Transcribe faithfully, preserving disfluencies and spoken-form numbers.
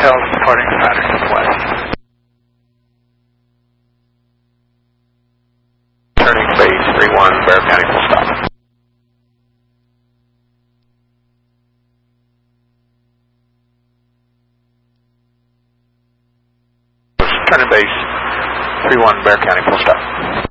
hotels departing Patterson West. Turning base three one, Bexar County full stop. Turning base three one, Bexar County full stop.